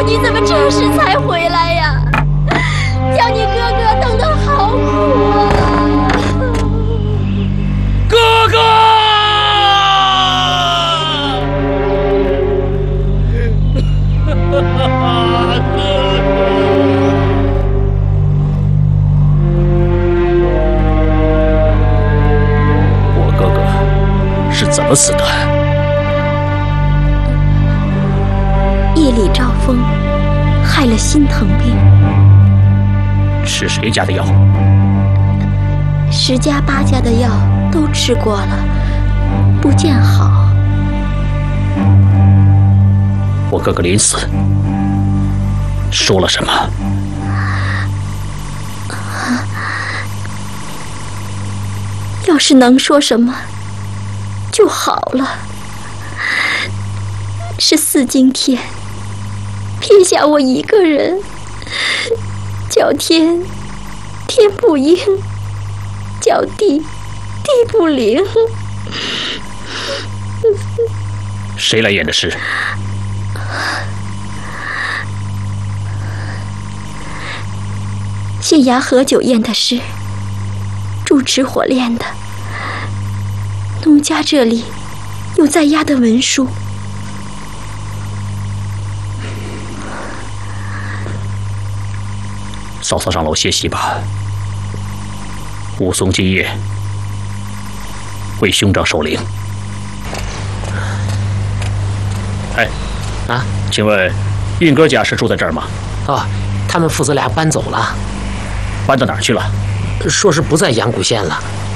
可你怎么这时才回来呀？叫你哥哥等得好苦啊！ 哥哥！我哥哥是怎么死的？ 夜里招风，害了心疼病。 吃谁家的药 ？10家8家的药都吃过了，不见好。 我哥哥临死说了什么？ 要是能说什么就好了。是4更天，撇下我一个人，叫天天不应，叫地地不灵。 谁来演的诗？ 县衙何九宴的诗，住持火炼的，农家这里有在押的文书。 嫂嫂上楼歇息吧。武松今夜为兄长守灵。哎，请问运哥家是住在这儿吗？ 哦，他们父子俩搬走了。 搬到哪儿去了？ 说是不在阳谷县了。